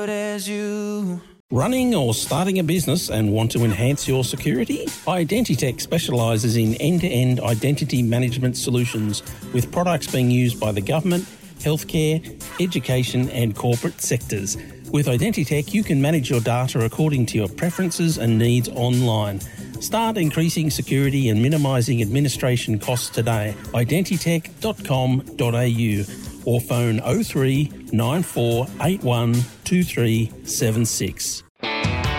good as you. Running or starting a business and want to enhance your security? Identitech specialises in end-to-end identity management solutions with products being used by the government, healthcare, education and corporate sectors. With Identitech, you can manage your data according to your preferences and needs online. Start increasing security and minimising administration costs today. Identitech.com.au or phone 03 9481 2376.